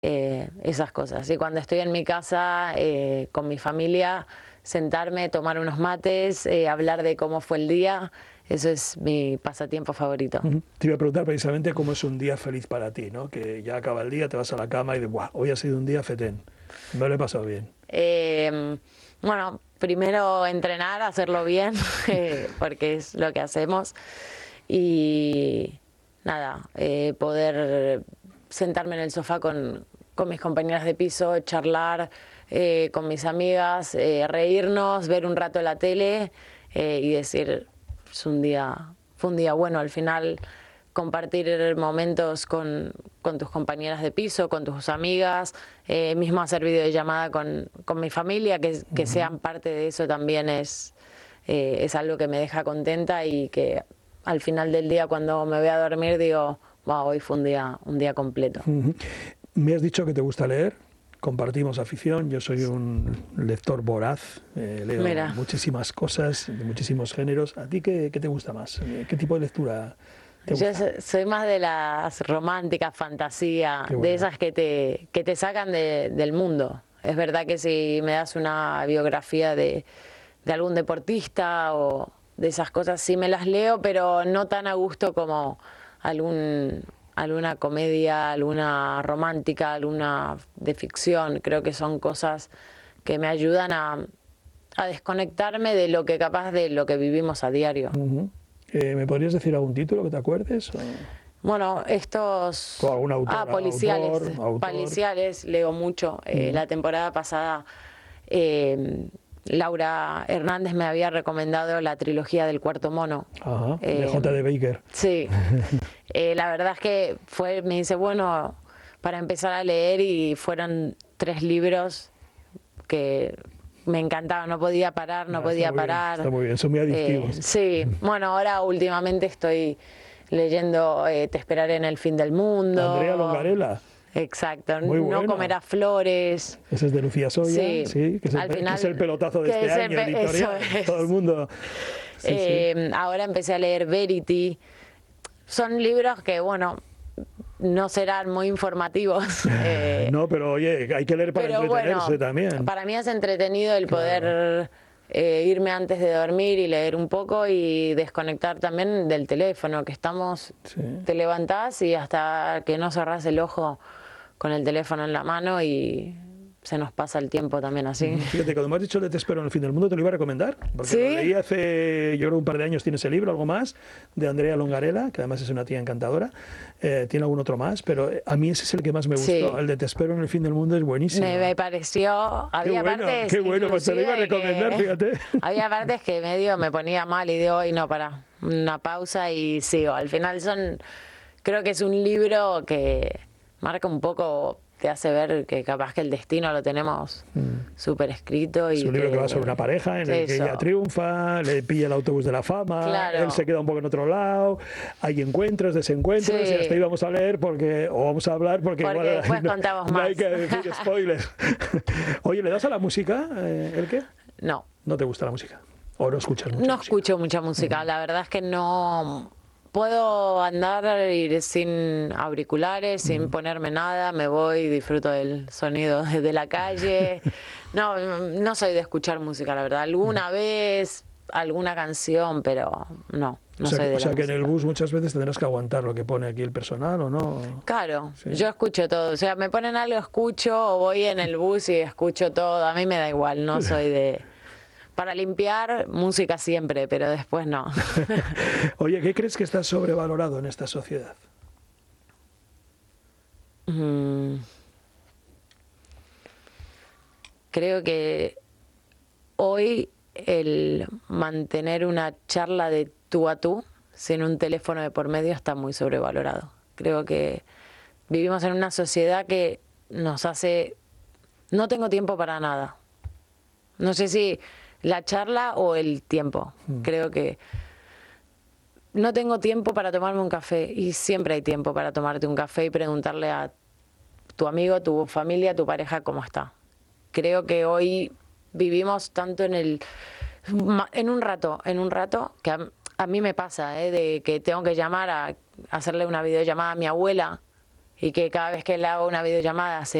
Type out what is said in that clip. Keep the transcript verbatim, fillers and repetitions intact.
eh, esas cosas. Y cuando estoy en mi casa eh, con mi familia, sentarme, tomar unos mates, eh, hablar de cómo fue el día, eso es mi pasatiempo favorito. Uh-huh. Te iba a preguntar precisamente cómo es un día feliz para ti, ¿no? Que ya acaba el día, te vas a la cama y dices, ¡buah! Hoy ha sido un día fetén. Me lo he pasado bien. Eh, bueno, primero entrenar, hacerlo bien, eh, porque es lo que hacemos. Y nada, eh, poder sentarme en el sofá con, con mis compañeras de piso, charlar eh, con mis amigas, eh, reírnos, ver un rato la tele eh, y decir, es un día, fue un día bueno. Al final, compartir momentos con, con tus compañeras de piso, con tus amigas, eh, mismo hacer videollamada con, con mi familia, que, que sean parte de eso también es, eh, es algo que me deja contenta y que al final del día, cuando me voy a dormir, digo, wow, hoy fue un día, un día completo. Uh-huh. Me has dicho que te gusta leer, compartimos afición, yo soy un lector voraz, eh, leo Mira. muchísimas cosas, de muchísimos géneros. ¿A ti qué, qué te gusta más? ¿Qué tipo de lectura te gusta? Yo soy más de las románticas, fantasía, de esas que te, que te sacan de, del mundo. Es verdad que si me das una biografía de, de algún deportista o de esas cosas, sí me las leo, pero no tan a gusto como algún, alguna comedia, alguna romántica, alguna de ficción. Creo que son cosas que me ayudan a, a desconectarme de lo que capaz de lo que vivimos a diario. Uh-huh. Eh, ¿Me podrías decir algún título que te acuerdes? O... Bueno, estos... ¿O algún autor, ah, policiales. Autor, autor. Policiales, leo mucho. Eh, uh-huh. La temporada pasada... Eh, Laura Hernández me había recomendado la trilogía del Cuarto Mono. Ajá, de eh, J D Baker. Sí. eh, la verdad es que fue, me dice, bueno, para empezar a leer, y fueron tres libros que me encantaban, no podía parar, no, no podía está parar. Bien, está muy bien, son muy adictivos. Eh, sí, bueno, ahora últimamente estoy leyendo eh, Te esperaré en el fin del mundo. Andrea Longarella. Exacto, Muy no buena. comerás flores. Ese es de Lucía Soya, sí, sí que, es el, final, que es el pelotazo de este año, pe editorial. Es. Todo el mundo. Sí, eh, sí. Ahora empecé a leer Verity. Son libros que, bueno, no serán muy informativos. Eh, no, pero oye, hay que leer para entretenerse bueno, también. Para mí es entretenido el claro. poder eh, irme antes de dormir y leer un poco y desconectar también del teléfono, que estamos, sí. Te levantás y hasta que no cerrás el ojo con el teléfono en la mano y se nos pasa el tiempo también así. Fíjate, cuando me has dicho de Te espero en el fin del mundo, te lo iba a recomendar, porque ¿Sí? lo leí hace, yo creo, un par de años. Tiene ese libro, algo más, de Andrea Longarella, que además es una tía encantadora. Eh, tiene algún otro más, pero a mí ese es el que más me gustó. Sí. El de Te espero en el fin del mundo es buenísimo. Me, me pareció, había qué bueno, partes... Qué bueno, pues te lo iba a recomendar, que, fíjate. Había partes que medio me ponía mal y digo, hoy no, para, una pausa y sigo. Al final son, creo que es un libro que marca un poco... te hace ver que capaz que el destino lo tenemos mm. súper escrito. Y es un libro que, que va sobre una pareja en el que ella triunfa, le pilla el autobús de la fama, claro. Él se queda un poco en otro lado, hay encuentros, desencuentros, sí. Y hasta ahí vamos a leer porque, o vamos a hablar porque, porque igual después no, contamos no más. hay que decir spoilers. Oye, ¿le das a la música, eh, el qué? No. ¿No te gusta la música? ¿O no escuchas mucha No música? escucho mucha música, mm. La verdad es que no... Puedo andar ir sin auriculares, sin mm. ponerme nada, me voy, disfruto del sonido de la calle. No, no soy de escuchar música, la verdad. Alguna mm. vez, alguna canción, pero no, no o sea, soy de O la sea música. Que en el bus muchas veces tendrás que aguantar lo que pone aquí el personal, ¿o no? Claro, sí. Yo escucho todo. O sea, me ponen algo, escucho, o voy en el bus y escucho todo. A mí me da igual, no soy de... Para limpiar, música siempre, pero después no. Oye, ¿qué crees que está sobrevalorado en esta sociedad? Mm. Creo que hoy el mantener una charla de tú a tú, sin un teléfono de por medio, está muy sobrevalorado. Creo que vivimos en una sociedad que nos hace... No tengo tiempo para nada. No sé si... la charla o el tiempo. Mm. Creo que no tengo tiempo para tomarme un café y siempre hay tiempo para tomarte un café y preguntarle a tu amigo, tu familia, tu pareja cómo está. Creo que hoy vivimos tanto en el en un rato, en un rato que a, a mí me pasa, ¿eh? De que tengo que llamar a hacerle una videollamada a mi abuela y que cada vez que le hago una videollamada se